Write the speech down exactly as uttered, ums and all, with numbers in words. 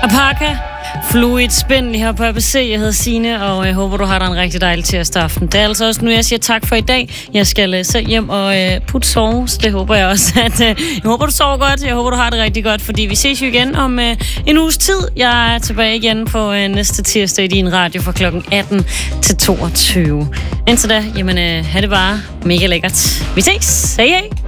Apaka, Fluid Spin lige her på A B C. Jeg hedder Signe, og jeg håber, du har dig en rigtig dejlig tirsdag aften. Det er altså også nu, jeg siger tak for i dag. Jeg skal uh, selv hjem og uh, putte sove. Det håber jeg også. At, uh, jeg håber, du sover godt. Jeg håber, du har det rigtig godt, fordi vi ses jo igen om uh, en uges tid. Jeg er tilbage igen på uh, næste tirsdag i din radio fra klokken atten til toogtyve. Indtil da, jamen, uh, ha' det bare mega lækkert. Vi ses. Hej hej.